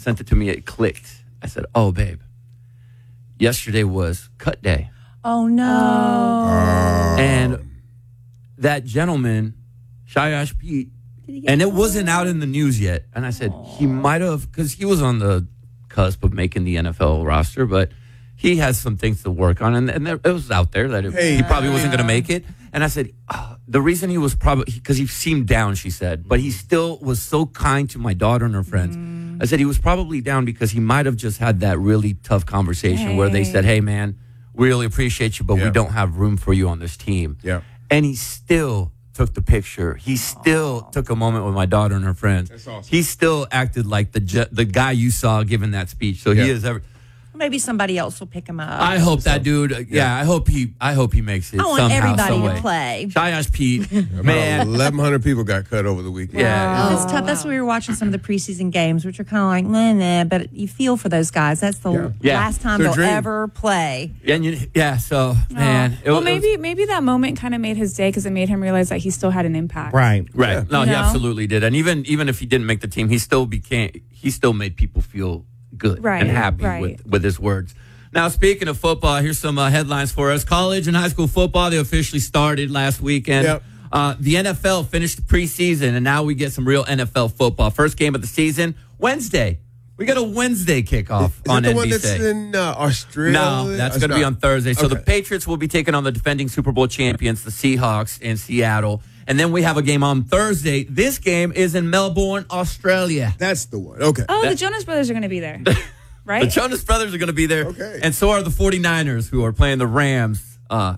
sent it to me. It clicked. I said, "Oh, babe, yesterday was cut day." Oh no! And that gentleman, Shayash Pete, and it wasn't out in the news yet. And I said he might have, because he was on the cusp of making the NFL roster, but he has some things to work on, and it was out there that he probably wasn't going to make it. And I said, the reason he was probably, because he seemed down, she said, but he still was so kind to my daughter and her friends. I said he was probably down because he might have just had that really tough conversation where they said, "Hey, man, we really appreciate you, but we don't have room for you on this team." Yeah. And he still took the picture. He still took a moment with my daughter and her friends. That's awesome. He still acted like the guy you saw giving that speech. So he is Maybe somebody else will pick him up. I hope that dude. I hope he makes it. I want somehow, everybody some way. to play. Shayash Pete, About man. 1,100 people got cut over the weekend. Yeah. It's tough. That's why we were watching some of the preseason games, which are kind of like, nah, but you feel for those guys. That's the last time Their they'll dream. ever play. And so man. Well, maybe that moment kind of made his day because it made him realize that he still had an impact. Right. Right. No, You he know? absolutely did. And even if he didn't make the team, he still made people feel good Right, and happy right. with his words. Now, speaking of football, here's some headlines for us. College and high school football, they officially started last weekend. Yep. The NFL finished the preseason, and now we get some real NFL football. First game of the season, Wednesday. We got a Wednesday kickoff Is on that the NBC. one that's in Australia? No, that's going to be on Thursday. So the Okay. Patriots will be taking on the defending Super Bowl champions, the Seahawks, in Seattle. And then we have a game on Thursday. This game is in Melbourne, Australia. That's the one. Okay. Oh, the Jonas Brothers are going to be there, right? The Jonas Brothers are going to be there. Okay. And so are the 49ers, who are playing the Rams.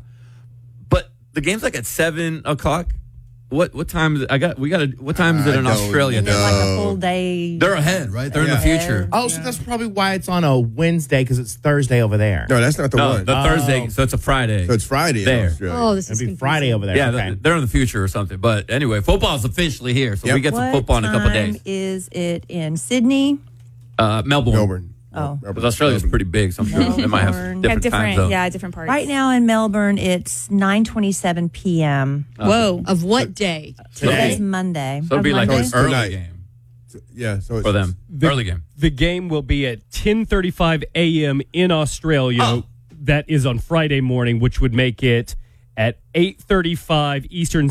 But the game's like at 7 o'clock. What time is it? What time is it in I don't Australia? know. Like a full day. They're ahead, right? They're in the future. Oh, so that's probably why it's on a Wednesday because it's Thursday over there. No, that's not the No, one. the Thursday, so it's a Friday. So it's Friday in There. Australia. Oh, this is It'd be confusing. Friday over there. Yeah, okay. they're in the future or something. But anyway, football's officially here, so Yep. we get some What football in a couple time days. is it in Sydney? Melbourne. Oh. Because Australia's pretty big, so I'm sure they might have Melbourne. different time zones. different parts. Right now in Melbourne, it's 9:27 p.m. Whoa. Of what day? Today's Monday. So it'd be like Oh, an it's early tonight. game Yeah, so it's for them. Early game. The game will be at 10:35 a.m. in Australia. Oh. That is on Friday morning, which would make it at 8:35 Eastern,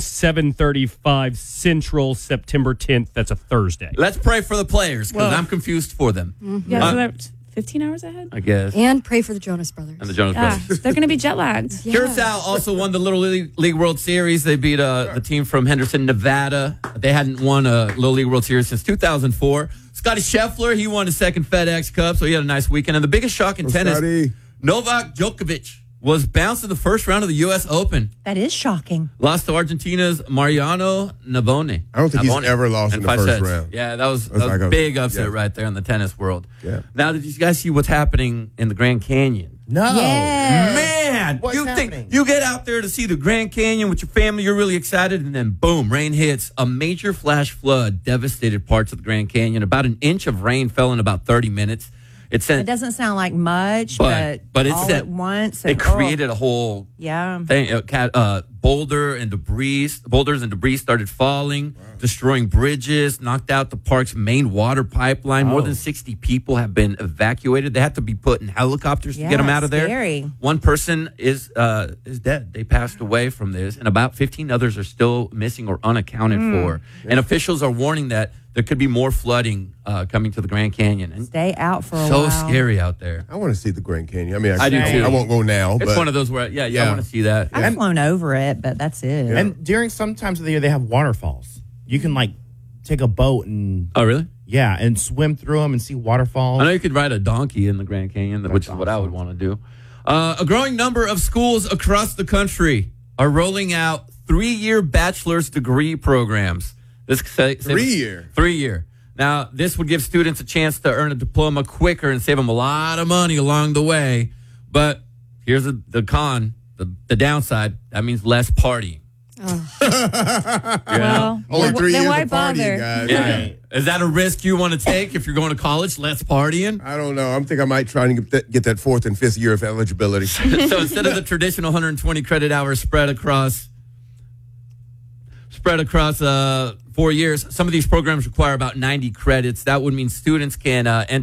7:35 Central, September 10th. That's a Thursday. Let's pray for the players because Whoa. I'm confused for them. Yeah, so they're 15 hours ahead. I guess. And pray for the Jonas Brothers. And the Jonas Yeah, Brothers. they're going to be jet lagged. Curacao also won the Little League World Series. They beat the team from Henderson, Nevada. They hadn't won a Little League World Series since 2004. Scotty Scheffler, he won his second FedEx Cup, so he had a nice weekend. And the biggest shock in tennis, Scotty. Novak Djokovic was bounced in the first round of the U.S. Open. That is shocking. Lost to Argentina's Mariano Navone. I don't think he's ever lost in the 5 first sets. round. Yeah, that was like a a- big upset yeah. right there in the tennis world. Yeah. Now, did you guys see what's happening in the Grand Canyon? No. Man, What's you happening? think you get out there to see the Grand Canyon with your family, you're really excited, and then boom, rain hits. A major flash flood devastated parts of the Grand Canyon. About an inch of rain fell in about 30 minutes. It It sent, doesn't sound like much, but but it all said- at once. it created a whole Yeah. thing. Boulders and debris started falling, destroying bridges, knocked out the park's main water pipeline. More than 60 people have been evacuated. They had to be put in helicopters to get them out of there. Scary. One person is dead. They passed away from this, and about 15 others are still missing or unaccounted for. And officials are warning that there could be more flooding coming to the Grand Canyon. And Stay out for a so while. scary out there. I want to see the Grand Canyon. I mean, I do too. I won't go now, It's but one of those where, I Yeah. want to see that. I've flown over it, but that's it. And during some times of the year, they have waterfalls. You can like take a boat and Oh, really? and swim through them and see waterfalls. I know you could ride a donkey in the Grand Canyon, which is what I would want to do. A growing number of schools across the country are rolling out 3-year bachelor's degree programs. This 3-year? 3-year. Now, this would give students a chance to earn a diploma quicker and save them a lot of money along the way. But here's the con, the downside. That means less partying. Well, only 3 then years why of partying, bother? guys. Yeah. Is that a risk you want to take if you're going to college? Less partying? I don't know. I think I might try and get that 4th and 5th year of eligibility. So instead of the traditional 120 credit hours spread across 4 years, some of these programs require about 90 credits. That would mean students can enter